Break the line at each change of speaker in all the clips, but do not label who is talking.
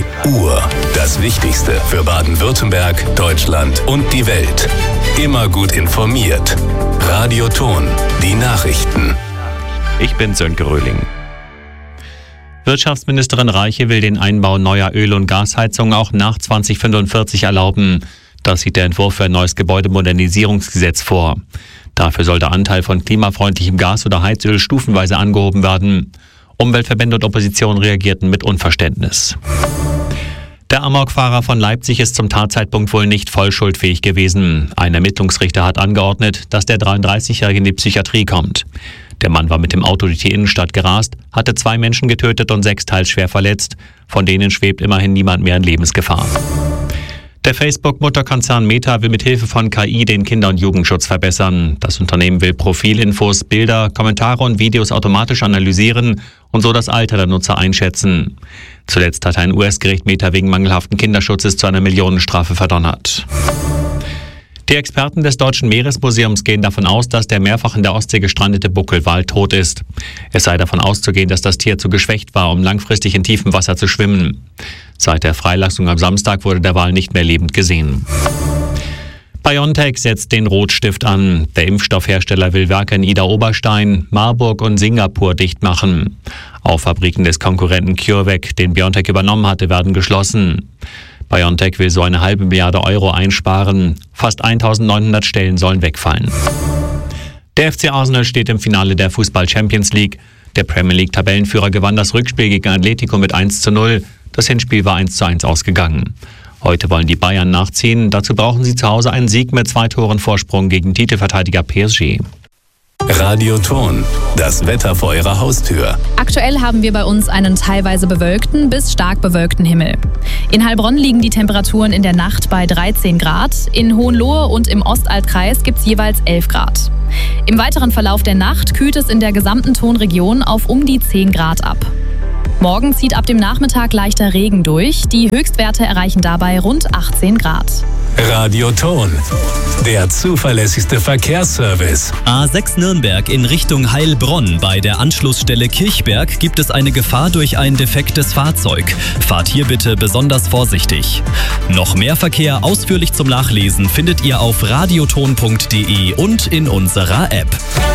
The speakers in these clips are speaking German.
Uhr. Das Wichtigste für Baden-Württemberg, Deutschland und die Welt. Immer gut informiert. Radio Ton, die Nachrichten.
Ich bin Sönke Röhling. Wirtschaftsministerin Reiche will den Einbau neuer Öl- und Gasheizungen auch nach 2045 erlauben. Das sieht der Entwurf für ein neues Gebäudemodernisierungsgesetz vor. Dafür soll der Anteil von klimafreundlichem Gas oder Heizöl stufenweise angehoben werden. Umweltverbände und Opposition reagierten mit Unverständnis. Der Amokfahrer von Leipzig ist zum Tatzeitpunkt wohl nicht vollschuldfähig gewesen. Ein Ermittlungsrichter hat angeordnet, dass der 33-Jährige in die Psychiatrie kommt. Der Mann war mit dem Auto durch die Innenstadt gerast, hatte 2 Menschen getötet und 6 teils schwer verletzt. Von denen schwebt immerhin niemand mehr in Lebensgefahr. Der Facebook-Mutterkonzern Meta will mit Hilfe von KI den Kinder- und Jugendschutz verbessern. Das Unternehmen will Profilinfos, Bilder, Kommentare und Videos automatisch analysieren und so das Alter der Nutzer einschätzen. Zuletzt hat ein US-Gericht Meta wegen mangelhaften Kinderschutzes zu einer Millionenstrafe verdonnert. Die Experten des Deutschen Meeresmuseums gehen davon aus, dass der mehrfach in der Ostsee gestrandete Buckelwal tot ist. Es sei davon auszugehen, dass das Tier zu geschwächt war, um langfristig in tiefem Wasser zu schwimmen. Seit der Freilassung am Samstag wurde der Wal nicht mehr lebend gesehen. BioNTech setzt den Rotstift an. Der Impfstoffhersteller will Werke in Idar-Oberstein, Marburg und Singapur dicht machen. Auch Fabriken des Konkurrenten CureVac, den BioNTech übernommen hatte, werden geschlossen. BioNTech will so eine halbe Milliarde Euro einsparen. Fast 1900 Stellen sollen wegfallen. Der FC Arsenal steht im Finale der Fußball-Champions League. Der Premier League-Tabellenführer gewann das Rückspiel gegen Atletico mit 1:0. Das Hinspiel war 1:1 ausgegangen. Heute wollen die Bayern nachziehen. Dazu brauchen sie zu Hause einen Sieg mit 2 Toren Vorsprung gegen Titelverteidiger PSG.
Radio Ton, das Wetter vor Ihrer Haustür.
Aktuell haben wir bei uns einen teilweise bewölkten bis stark bewölkten Himmel. In Heilbronn liegen die Temperaturen in der Nacht bei 13 Grad. In Hohenlohe und im Ostaltkreis gibt es jeweils 11 Grad. Im weiteren Verlauf der Nacht kühlt es in der gesamten Tonregion auf um die 10 Grad ab. Morgen zieht ab dem Nachmittag leichter Regen durch. Die Höchstwerte erreichen dabei rund 18 Grad.
Radio Ton, der zuverlässigste Verkehrsservice.
A6 Nürnberg in Richtung Heilbronn. Bei der Anschlussstelle Kirchberg gibt es eine Gefahr durch ein defektes Fahrzeug. Fahrt hier bitte besonders vorsichtig. Noch mehr Verkehr ausführlich zum Nachlesen findet ihr auf radioton.de und in unserer App.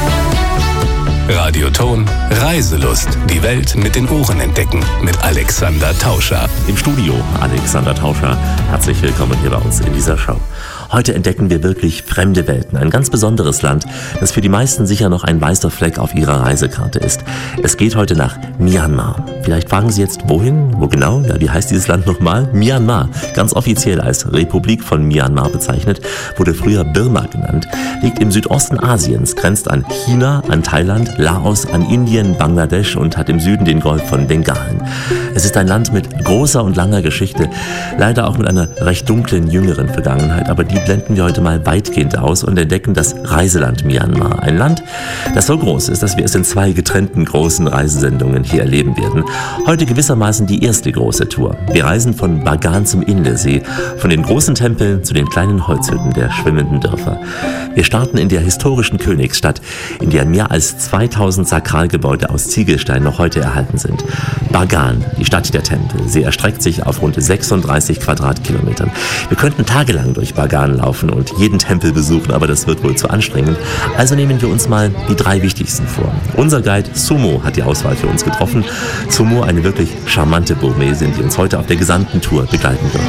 Radio Ton, Reiselust. Die Welt mit den Ohren entdecken. Mit Alexander Tauscher.
Im Studio Alexander Tauscher. Herzlich willkommen hier bei uns in dieser Show. Heute entdecken wir wirklich fremde Welten. Ein ganz besonderes Land, das für die meisten sicher noch ein weißer Fleck auf ihrer Reisekarte ist. Es geht heute nach Myanmar. Vielleicht fragen Sie jetzt, wohin? Wo genau? Ja, wie heißt dieses Land nochmal? Myanmar. Ganz offiziell als Republik von Myanmar bezeichnet, wurde früher Birma genannt, liegt im Südosten Asiens, grenzt an China, an Thailand, Laos, an Indien, Bangladesch und hat im Süden den Golf von Bengalen. Es ist ein Land mit großer und langer Geschichte, leider auch mit einer recht dunklen, jüngeren Vergangenheit, aber die blenden wir heute mal weitgehend aus und entdecken das Reiseland Myanmar. Ein Land, das so groß ist, dass wir es in 2 getrennten großen Reisesendungen hier erleben werden. Heute gewissermaßen die erste große Tour. Wir reisen von Bagan zum Indesee, von den großen Tempeln zu den kleinen Holzhütten der schwimmenden Dörfer. Wir starten in der historischen Königsstadt, in der mehr als 2000 Sakralgebäude aus Ziegelstein noch heute erhalten sind. Bagan, die Stadt der Tempel. Sie erstreckt sich auf rund 36 Quadratkilometern. Wir könnten tagelang durch Bagan laufen und jeden Tempel besuchen, aber das wird wohl zu anstrengend. Also nehmen wir uns mal die 3 wichtigsten vor. Unser Guide Sumo hat die Auswahl für uns getroffen. Sumo, eine wirklich charmante Burmesin, die uns heute auf der gesamten Tour begleiten wird.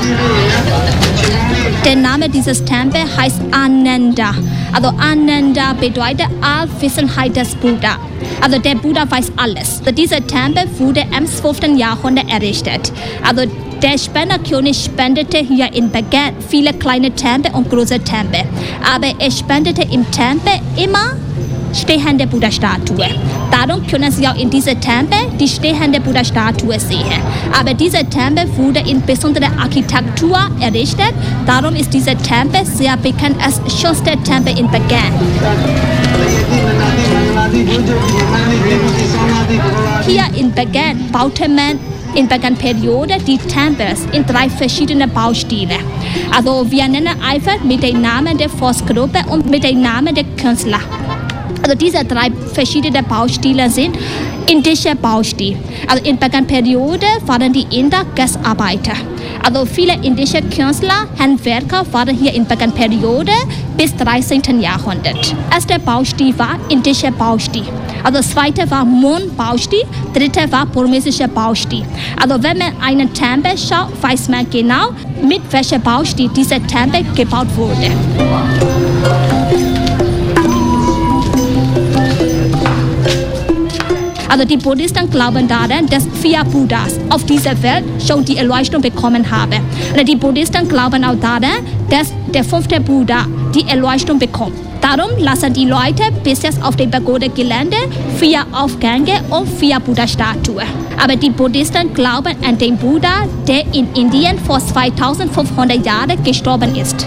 Der Name dieses Tempels heißt Ananda. Also Ananda bedeutet Allwissenheit des Buddha. Also der Buddha weiß alles. Also dieser Tempel wurde im 12. Jahrhundert errichtet. Also der Spenderkönig spendete hier in Bagan viele kleine Tempel und große Tempel. Aber er spendete im Tempel immer stehende Buddha-Statue. Darum können Sie auch in diesem Tempel die stehende Buddha-Statue sehen. Aber dieser Tempel wurde in besonderer Architektur errichtet. Darum ist dieser Tempel sehr bekannt als schönster Tempel in Bagan. Hier in Bagan baute man in Bagan-Periode die Tempels in 3 verschiedene Baustile. Also wir nennen einfach mit dem Namen der Volksgruppe und mit dem Namen der Künstler. Also diese 3 verschiedene Baustile sind indischer Baustil. Also in der Periode waren die Inder Gastarbeiter. Also viele indische Künstler, Handwerker waren hier in der Periode bis 13. Jahrhundert. Erster Baustil war indischer Baustil. Also zweite war Mon-Baustil, dritte war burmesischer Baustil. Also wenn man einen Tempel schaut, weiß man genau, mit welchem Baustil dieser Tempel gebaut wurde. Also die Buddhisten glauben daran, dass 4 Buddhas auf dieser Welt schon die Erleuchtung bekommen haben. Und die Buddhisten glauben auch daran, dass der 5. Buddha die Erleuchtung bekommt. Darum lassen die Leute bis jetzt auf dem Pagode-Gelände 4 Aufgänge und 4 Buddha-Statuen. Aber die Buddhisten glauben an den Buddha, der in Indien vor 2500 Jahren gestorben ist.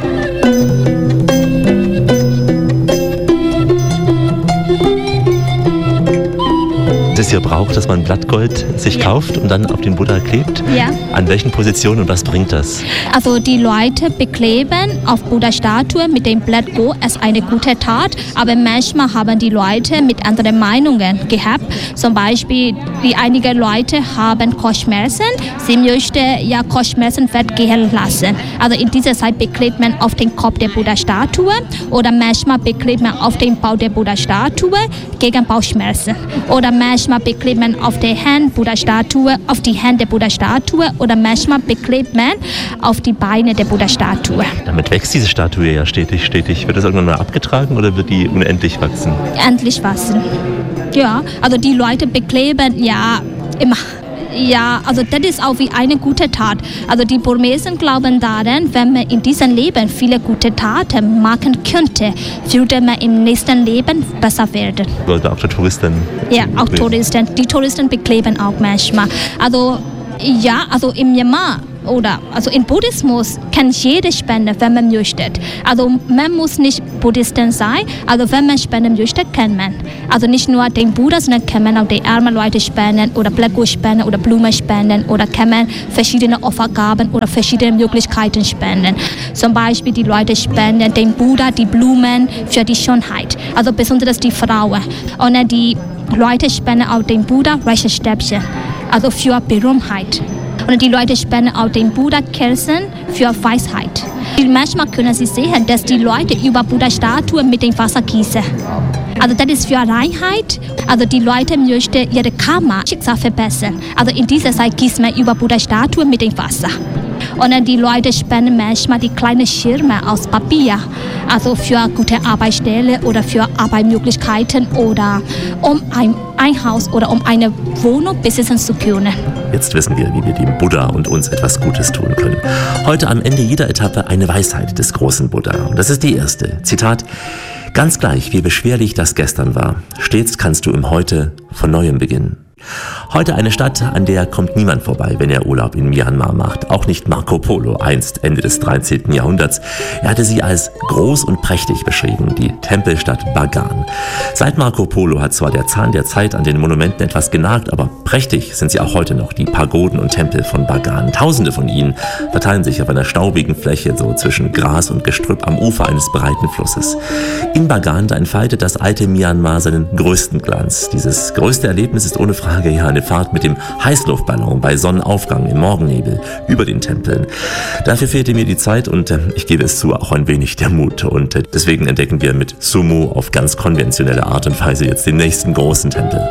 Es hier braucht, dass man Blattgold sich kauft und dann auf den Buddha klebt?
Ja.
An welchen Positionen und was bringt das?
Also die Leute bekleben auf Buddha-Statue mit dem Blattgold als eine gute Tat, aber manchmal haben die Leute mit anderen Meinungen gehabt. Zum Beispiel, einige Leute haben Kopfschmerzen, sie möchten ja Kopfschmerzen weggehen lassen. Also in dieser Zeit beklebt man auf den Kopf der Buddha-Statue oder manchmal beklebt man auf den Bauch der Buddha-Statue gegen Bauchschmerzen. Oder manchmal beklebt man auf die Hand Buddha-Statue, auf die Hände der Buddha-Statue oder manchmal beklebt man auf die Beine der Buddha-Statue.
Damit wächst diese Statue ja stetig. Wird das irgendwann mal abgetragen oder wird die unendlich wachsen?
Endlich wachsen. Ja, also die Leute bekleben ja immer. Ja, also das ist auch wie eine gute Tat. Also die Burmesen glauben daran, wenn man in diesem Leben viele gute Taten machen könnte, würde man im nächsten Leben besser werden.
Oder auch die Touristen?
Ja, auch Touristen. Die Touristen bekleben auch manchmal. Also ja, also im Myanmar oder also im Buddhismus kann jeder spenden, wenn man möchte. Also man muss nicht Buddhisten sein, also wenn man spenden möchte, kann man. Also nicht nur den Buddha, sondern kann man auch die armen Leute spenden oder Blattgold spenden oder Blumen spenden oder kann man verschiedene Opfergaben oder verschiedene Möglichkeiten spenden. Zum Beispiel die Leute spenden dem Buddha die Blumen für die Schönheit, also besonders die Frauen. Und die Leute spenden auch dem Buddha reiche Stäbchen, also für Berühmtheit. Und die Leute spenden auch den Buddha Kerzen für Weisheit. Manchmal können Sie sehen, dass die Leute über Buddha-Statuen mit dem Wasser gießen. Also das ist für Reinheit. Also die Leute möchten ihre Karma-Schicksal verbessern. Also in dieser Zeit gießt man über Buddha-Statuen mit dem Wasser. Und dann die Leute spenden manchmal die kleinen Schirme aus Papier, also für gute Arbeitsstelle oder für Arbeitsmöglichkeiten oder um ein Haus oder um eine Wohnung besitzen zu können.
Jetzt wissen wir, wie wir dem Buddha und uns etwas Gutes tun können. Heute am Ende jeder Etappe eine Weisheit des großen Buddha. Und das ist die erste. Zitat: Ganz gleich, wie beschwerlich das gestern war, stets kannst du im Heute von Neuem beginnen. Heute eine Stadt, an der kommt niemand vorbei, wenn er Urlaub in Myanmar macht. Auch nicht Marco Polo, einst Ende des 13. Jahrhunderts. Er hatte sie als groß und prächtig beschrieben, die Tempelstadt Bagan. Seit Marco Polo hat zwar der Zahn der Zeit an den Monumenten etwas genagt, aber prächtig sind sie auch heute noch, die Pagoden und Tempel von Bagan. Tausende von ihnen verteilen sich auf einer staubigen Fläche, so zwischen Gras und Gestrüpp am Ufer eines breiten Flusses. In Bagan, da entfaltet das alte Myanmar seinen größten Glanz. Dieses größte Erlebnis ist ohne Frage ja eine Fahrt mit dem Heißluftballon bei Sonnenaufgang im Morgennebel über den Tempeln. Dafür fehlte mir die Zeit und ich gebe es zu, auch ein wenig der Mut. Und deswegen entdecken wir mit Sumo auf ganz konventionelle Art und Weise jetzt den nächsten großen Tempel.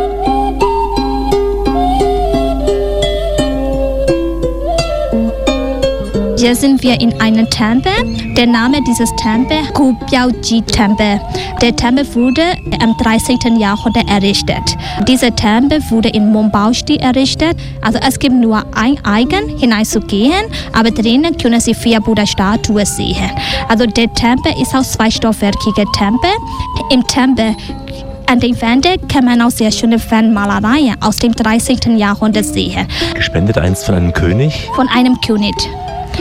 Hier sind wir in einem Tempel. Der Name dieses Tempels ist Kupiao-ji-Tempel. Der Tempel wurde im 13. Jahrhundert errichtet. Dieser Tempel wurde in Mon-Baustil errichtet. Also es gibt nur ein Eingang hineinzugehen, aber drinnen können Sie 4 Buddha-Statuen sehen. Also der Tempel ist auch zweistockwerkiger Tempel. Im Tempel an den Wänden kann man auch sehr schöne Wandmalereien aus dem 13. Jahrhundert sehen.
Gespendet einst von einem König?
Von einem König.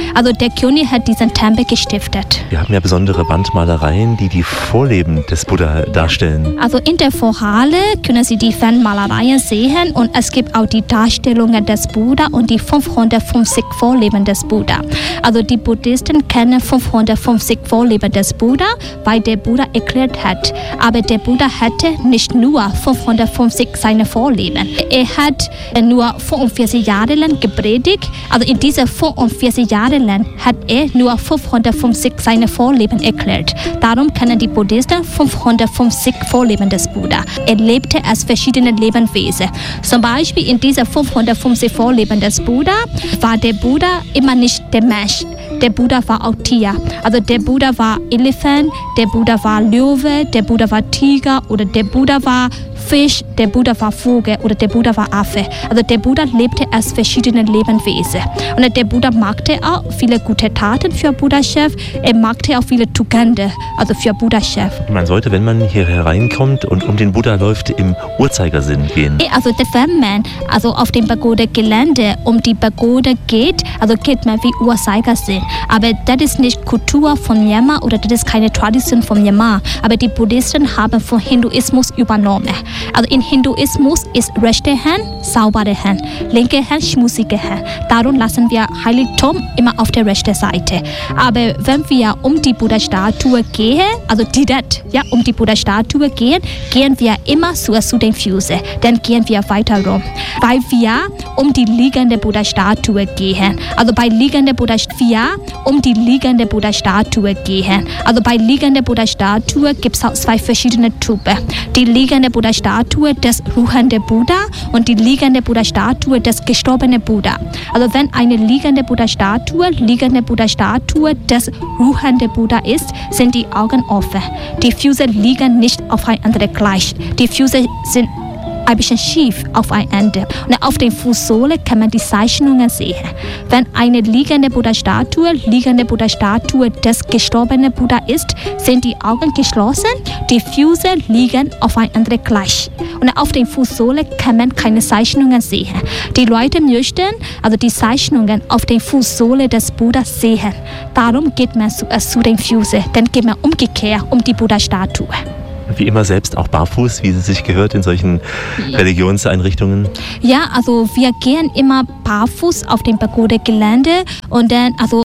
Also der König hat diesen Tempel gestiftet.
Wir haben ja besondere Wandmalereien, die die Vorleben des Buddha darstellen.
Also in der Vorhalle können Sie die Wandmalereien sehen und es gibt auch die Darstellungen des Buddha und die 550 Vorleben des Buddha. Also die Buddhisten kennen 550 Vorleben des Buddha, weil der Buddha erklärt hat. Aber der Buddha hatte nicht nur 550 seine Vorleben. Er hat nur 45 Jahre lang gepredigt. Also in diesen 45 Jahren lang hat er nur 550 seine Vorleben erklärt. Darum kennen die Buddhisten 550 Vorleben des Buddha. Er lebte als verschiedene Lebewesen. Zum Beispiel in diesen 550 Vorleben des Buddha war der Buddha immer nicht der Mensch. Der Buddha war auch Tier. Also der Buddha war Elefant, der Buddha war Löwe, der Buddha war Tiger oder der Buddha war Fisch, der Buddha war Vogel oder der Buddha war Affe. Also der Buddha lebte als verschiedene Lebewesen. Und der Buddha machte auch viele gute Taten für Buddha-Chef. Er machte auch viele Tugenden, also für Buddha-Chef.
Man sollte, wenn man hier hereinkommt und um den Buddha läuft, im Uhrzeigersinn gehen.
Also wenn man auf dem Pagode-Gelände um die Pagode geht, also geht man wie Uhrzeigersinn. Aber das ist nicht Kultur von Myanmar oder das ist keine Tradition von Myanmar. Aber die Buddhisten haben von Hinduismus übernommen. Also in Hinduismus ist rechte Hand saubere Hand, linke Hand schmutzige Hand. Darum lassen wir Heiligtum immer auf der rechten Seite. Aber wenn wir um die Buddha-Statue gehen, also direkt um die Buddha-Statue gehen, gehen wir immer zu den Füßen. Dann gehen wir weiter rum. Weil wir um die liegende Buddha-Statue gehen. Also bei liegender Buddha-Statue gehen. Also bei liegender Buddha-Statue gibt es auch zwei verschiedene Typen. Die liegende Buddha-Statue des ruhenden Buddha und die liegende Buddha-Statue des gestorbenen Buddha. Also wenn eine liegende Buddha-Statue des ruhenden Buddha ist, sind die Augen offen. Die Füße liegen nicht aufeinander gleich. Die Füße sind ein bisschen schief aufeinander. Und auf den Fußsohle kann man die Zeichnungen sehen. Wenn eine liegende Buddha-Statue des gestorbenen Buddha ist, sind die Augen geschlossen, die Füße liegen aufeinander gleich. Und auf den Fußsohle kann man keine Zeichnungen sehen. Die Leute möchten also die Zeichnungen auf den Fußsohle des Buddha sehen. Darum geht man zu den Füßen. Dann geht man umgekehrt um die Buddha-Statue.
Wie immer selbst auch barfuß, wie es sich gehört in solchen Religionseinrichtungen?
Ja, also wir gehen immer barfuß auf dem Pagode-Gelände und dann